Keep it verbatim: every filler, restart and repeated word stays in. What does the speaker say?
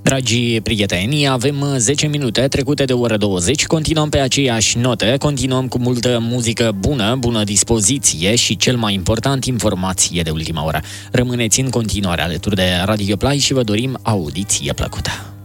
Dragii prieteni, avem zece minute trecute de ora douăzeci, continuăm pe aceeași notă, continuăm cu multă muzică bună, bună dispoziție și, cel mai important, informație de ultima oră. Rămâneți în continuare alături de Radio Play și vă dorim audiție plăcută.